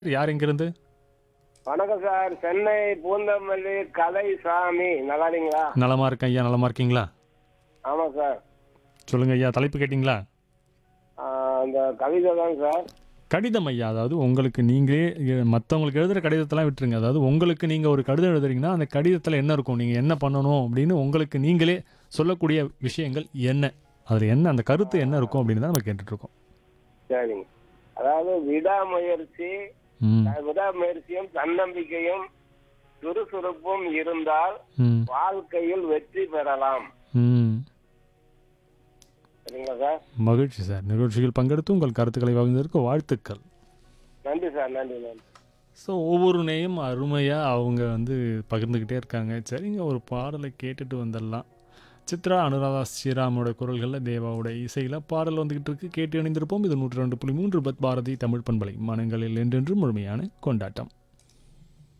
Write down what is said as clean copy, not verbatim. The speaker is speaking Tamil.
யார் எங்கிருந்து? வணக்கம் சார். சென்னை பூந்தமல்லி கலைசாமி. நல்லா இருக்கீங்களா? நலமா இருக்கேன் ஐயா. நலமா இருக்கீங்களா? ஆமாம் சார். சொல்லுங்க ஐயா. தலைப்பு கேட்டிங்களா? அந்த கவிதை தான் சார். கடிதம் ஐயா. அதாவது உங்களுக்கு நீங்களே மற்றவங்களுக்கு எழுதுகிற கடிதத்தெல்லாம் விட்டுருங்க. அதாவது உங்களுக்கு நீங்கள் ஒரு கடிதம் எழுதுறீங்கன்னா அந்த கடிதத்தில் என்ன இருக்கும், நீங்கள் என்ன பண்ணணும் அப்படின்னு உங்களுக்கு நீங்களே சொல்லக்கூடிய விஷயங்கள் என்ன, அதில் என்ன அந்த கருத்து என்ன இருக்கும் அப்படின்னு தான் நம்ம கேட்டுட்ருக்கோம். சரிங்க. அதாவது ம் விடாமுயற்சியும் தன்னம்பிக்கையும் சுறுசுறுப்பும் இருந்தால் ம் வாழ்க்கையில் வெற்றி பெறலாம். ம் சரிங்களா சார்? மகிழ்ச்சி சார். நிகழ்ச்சியில் பங்கெடுத்து உங்கள் கருத்துக்களை பகிர்ந்ததற்கு வாழ்த்துக்கள். நன்றி சார். நன்றி நன்றி. ஸோ ஒவ்வொரு நேயம் அருமையாக அவங்க வந்து பகிர்ந்துக்கிட்டே இருக்காங்க. சரிங்க, ஒரு பாடலை கேட்டுட்டு வந்துடலாம். சித்ரா, அனுராதா ஸ்ரீராமோட குரல்களில், தேவாவோட இசையில் பாடல் வந்துக்கிட்டு இருக்கு. கேட்டு இணைந்திருப்போம். இது 102.3 பத் பாரதி தமிழ் பண்பலை. மனங்களில் என்றென்றும் முழுமையான கொண்டாட்டம்.